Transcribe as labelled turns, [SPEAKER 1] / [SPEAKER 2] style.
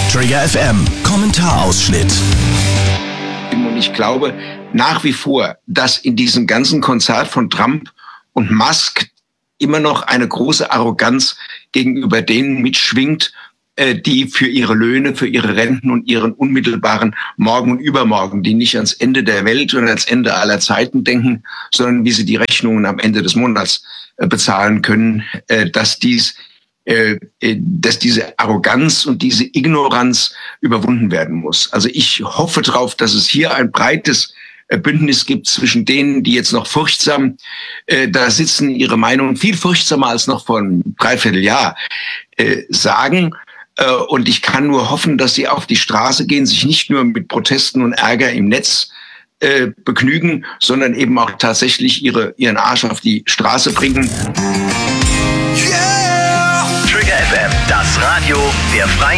[SPEAKER 1] Trigger FM Kommentarausschnitt.
[SPEAKER 2] Und ich glaube nach wie vor, dass in diesem ganzen Konzert von Trump und Musk immer noch eine große Arroganz gegenüber denen mitschwingt, die für ihre Löhne, für ihre Renten und ihren unmittelbaren Morgen und Übermorgen, die nicht ans Ende der Welt und ans Ende aller Zeiten denken, sondern wie sie die Rechnungen am Ende des Monats bezahlen können, dass diese Arroganz und diese Ignoranz überwunden werden muss. Also ich hoffe darauf, dass es hier ein breites Bündnis gibt zwischen denen, die jetzt noch furchtsam da sitzen, ihre Meinung viel furchtsamer als noch vor einem Dreivierteljahr sagen. Und ich kann nur hoffen, dass sie auf die Straße gehen, sich nicht nur mit Protesten und Ärger im Netz begnügen, sondern eben auch tatsächlich ihren Arsch auf die Straße bringen.
[SPEAKER 1] Trigger FM, das Radio der Freien